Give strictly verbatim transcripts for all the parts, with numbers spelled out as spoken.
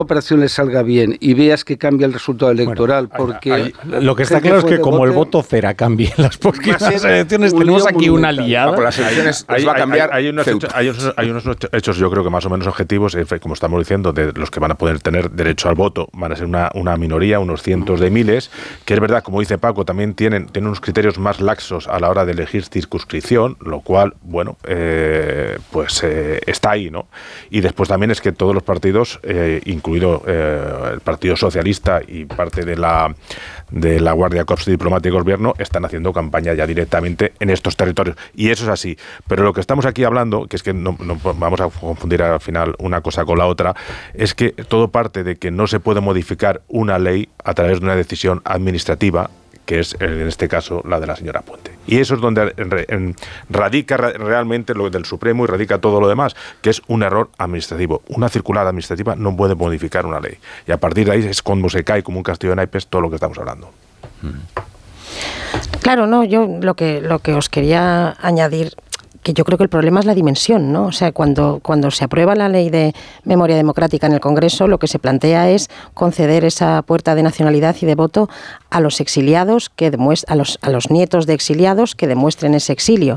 operación le salga bien y veas que cambia el resultado electoral, bueno, porque... Hay, hay, lo que está claro es que como el voto cera cambie las próximas elecciones, tenemos aquí una liada. Por las elecciones hay, va a cambiar. Hay, hay, unos hechos, hay, unos, hay unos hechos, yo creo que más o menos objetivos, como estamos diciendo, de los que van a poder tener derecho al voto, van a ser una, una minoría, unos cientos de miles, que es verdad, como dice Paco, también tienen, tienen unos criterios más laxos a la hora de elegir circunscripción, lo cual, bueno, eh, pues eh, está ahí, ¿no? Y después también es que todos los partidos, eh, incluido eh, el Partido Socialista y parte de la de la Guardia Corps Diplomática y Gobierno, están haciendo campaña ya directamente en estos territorios. Y eso es así. Pero lo que estamos aquí hablando, que es que no, no vamos a confundir al final una cosa con la otra, es que todo parte de que no se puede modificar una ley a través de una decisión administrativa, que es en este caso la de la señora Puente. Y eso es donde radica realmente lo del Supremo y radica todo lo demás, que es un error administrativo. Una circular administrativa no puede modificar una ley. Y a partir de ahí es cuando se cae como un castillo de naipes todo lo que estamos hablando. Claro, no, yo lo que, lo que os quería añadir, que yo creo que el problema es la dimensión, ¿no? O sea, cuando, cuando se aprueba la ley de memoria democrática en el Congreso, lo que se plantea es conceder esa puerta de nacionalidad y de voto a los exiliados, que demuest- a los, a los nietos de exiliados que demuestren ese exilio.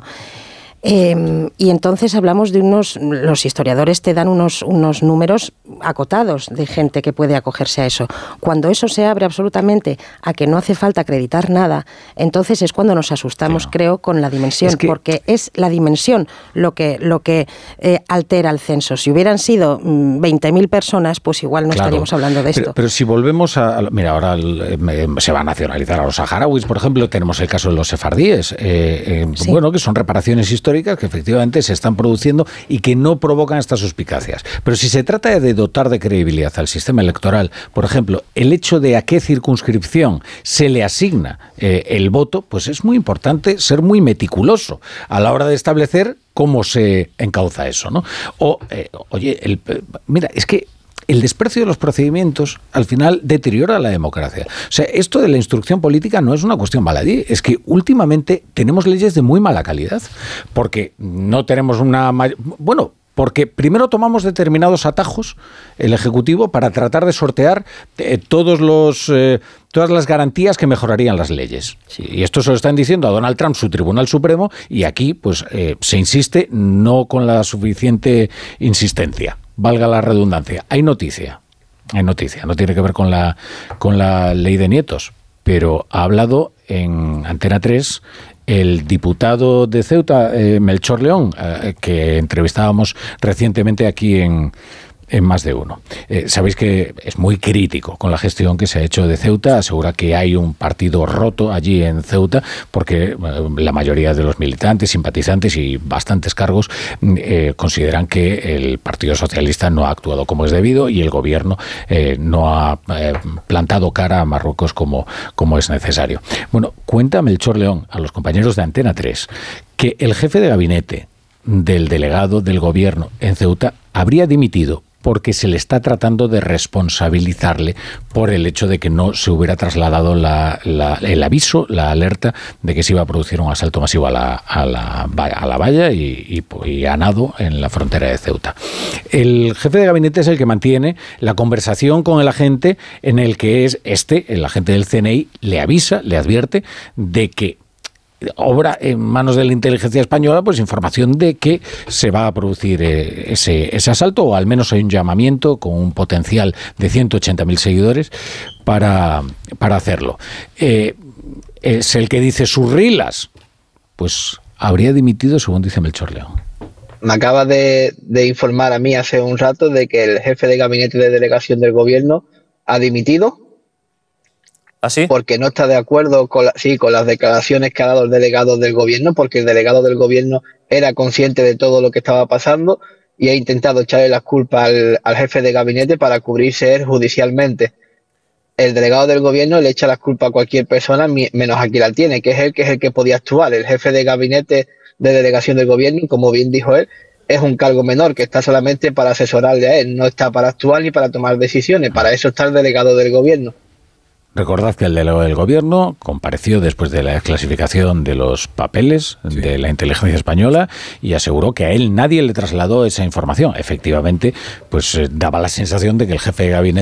Eh, y entonces hablamos de unos, los historiadores te dan unos, unos números acotados de gente que puede acogerse a eso. Cuando eso se abre absolutamente a que no hace falta acreditar nada, entonces es cuando nos asustamos, sí, no. creo, con la dimensión, es que... porque es la dimensión lo que, lo que eh, altera el censo. Si hubieran sido mmm, veinte mil personas, pues igual no claro, estaríamos hablando de esto. Pero, pero si volvemos a... Mira, ahora eh, se va a nacionalizar a los saharauis, por ejemplo, tenemos el caso de los sefardíes, eh, eh, sí. bueno, que son reparaciones históricas que efectivamente se están produciendo y que no provocan estas suspicacias. Pero si se trata de dotar de credibilidad al sistema electoral, por ejemplo, el hecho de a qué circunscripción se le asigna eh, el voto, pues es muy importante ser muy meticuloso a la hora de establecer cómo se encauza eso, ¿no? O, eh, oye, el, mira, es que el desprecio de los procedimientos al final deteriora la democracia. O sea, esto de la instrucción política no es una cuestión baladí, es que últimamente tenemos leyes de muy mala calidad, porque no tenemos una... Bueno, porque primero tomamos determinados atajos, el Ejecutivo, para tratar de sortear eh, todos los... Eh, todas las garantías que mejorarían las leyes. Sí, y esto se lo están diciendo a Donald Trump, su Tribunal Supremo, y aquí pues eh, se insiste no con la suficiente insistencia. Valga la redundancia. Hay noticia, hay noticia, no tiene que ver con la, con la ley de nietos, pero ha hablado en Antena tres el diputado de Ceuta, eh, Melchor León, eh, que entrevistábamos recientemente aquí en... en Más de Uno. Eh, sabéis que es muy crítico con la gestión que se ha hecho de Ceuta, asegura que hay un partido roto allí en Ceuta, porque eh, la mayoría de los militantes, simpatizantes y bastantes cargos eh, consideran que el Partido Socialista no ha actuado como es debido y el gobierno eh, no ha eh, plantado cara a Marruecos como, como es necesario. Bueno, cuenta Melchor León a los compañeros de Antena tres que el jefe de gabinete del delegado del gobierno en Ceuta habría dimitido porque se le está tratando de responsabilizarle por el hecho de que no se hubiera trasladado la, la, el aviso, la alerta de que se iba a producir un asalto masivo a la, a la, a la valla y, y, y a nado en la frontera de Ceuta. El jefe de gabinete es el que mantiene la conversación con el agente en el que es este, el agente del C N I, le avisa, le advierte de que obra en manos de la inteligencia española pues información de que se va a producir eh, ese, ese asalto, o al menos hay un llamamiento con un potencial de ciento ochenta mil seguidores para, para hacerlo. Eh, es el que dice sus rilas, pues habría dimitido, según dice Melchor León. Me acaba de, de informar a mí hace un rato de que el jefe de gabinete de delegación del gobierno ha dimitido. ¿Ah, sí? Porque no está de acuerdo con, la, sí, con las declaraciones que ha dado el delegado del gobierno, porque el delegado del gobierno era consciente de todo lo que estaba pasando y ha intentado echarle las culpas al, al jefe de gabinete para cubrirse él judicialmente. El delegado del gobierno le echa las culpas a cualquier persona menos a quien la tiene, que es él, que es el que podía actuar. El jefe de gabinete de delegación del gobierno, y como bien dijo él, es un cargo menor que está solamente para asesorarle a él, no está para actuar ni para tomar decisiones. Para eso está el delegado del gobierno. Recordad que el delegado del gobierno compareció después de la desclasificación de los papeles sí. de la inteligencia española y aseguró que a él nadie le trasladó esa información. Efectivamente, pues daba la sensación de que el jefe de gabinete